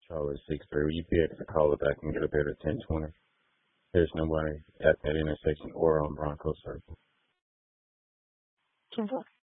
Charlie 63. Will you be able to call it back and get up there at 1020? There's nobody at that intersection or on Bronco Circle.